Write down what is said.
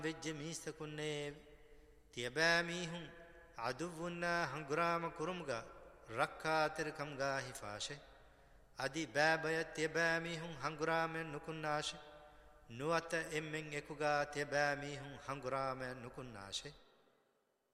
වෙජ්ජ මීස්තකුන්නේ තියබෑ මීහුන් අදුවුන්නා හංගුරාම කුරුම්ගා රක්කාතරකම්ගා හිෆාෂේ අදි බෑබය තියබෑ මීහුන් හංගුරාමෙන් නුකුන්නාෂේ නුවත එම්මෙන් එකුගා තියබෑ මීහුන් හංගුරාමෙන් නුකුන්නාෂේ